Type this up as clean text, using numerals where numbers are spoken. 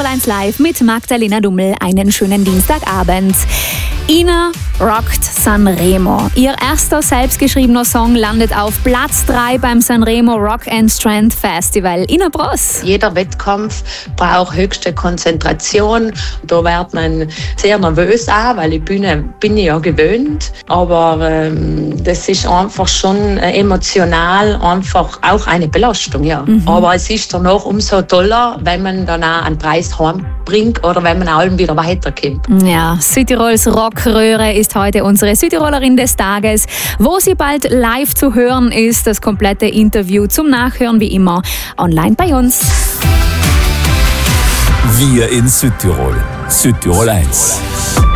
Südtirol 1 Live mit Magdalena Dummel. Einen schönen Dienstagabend. Ina rockt Sanremo. Ihr erster selbstgeschriebener Song landet auf Platz 3 beim Sanremo Rock and Strength Festival. Ina Bross. Jeder Wettkampf braucht höchste Konzentration. Da wird man sehr nervös auch, weil die Bühne bin ich ja gewöhnt. Aber das ist einfach schon emotional einfach auch eine Belastung, ja. Aber es ist danach umso toller, wenn man dann auch einen Preis heimbringt oder wenn man auch wieder weiterkommt. Ja, Südtirols Rockröhre ist heute unsere Südtirolerin des Tages, wo sie bald live zu hören ist. Das komplette Interview zum Nachhören wie immer online bei uns. Wir in Südtirol. Südtirol 1.